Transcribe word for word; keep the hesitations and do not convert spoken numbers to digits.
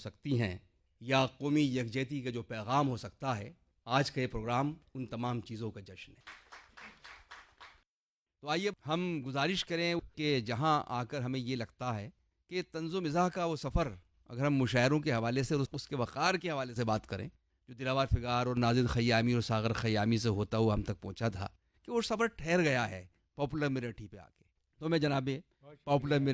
सकती हैं या कौमी यकजहती का जो पैगाम हो सकता है, आज का ये प्रोग्राम उन तमाम चीज़ों का जश्न है। तो आइए हम गुजारिश करें कि जहां आकर हमें ये लगता है कि तंज़ो मिज़ाह का वो सफ़र, अगर हम मुशायरों के हवाले से और उसके वक़ार के हवाले से बात करें, जो दिलावर फ़िगार और नाजिद ख़यामी और सागर ख़यामी से होता हुआ हम तक पहुंचा था, कि वो सफ़र ठहर गया है पॉपुलर मेरठी पे आके। तो मैं जनाब पॉपुलर